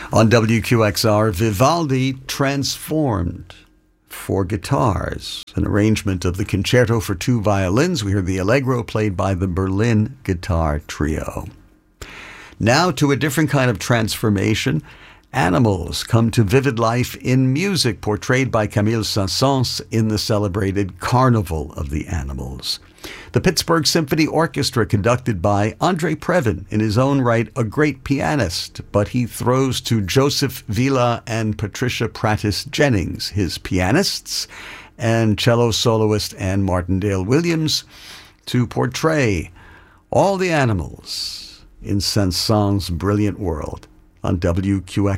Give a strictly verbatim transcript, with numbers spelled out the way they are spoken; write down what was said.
On W Q X R, Vivaldi Transformed for guitars, an arrangement of the Concerto for Two Violins. We heard the Allegro played by the Berlin Guitar Trio. Now to a different kind of transformation. Animals come to vivid life in music, portrayed by Camille Saint-Saëns in the celebrated Carnival of the Animals. The Pittsburgh Symphony Orchestra, conducted by André Previn, in his own right a great pianist, but he throws to Joseph Villa and Patricia Prattis Jennings, his pianists, and cello soloist Anne Martindale Williams, to portray all the animals in Saint-Saëns' brilliant world on W Q X.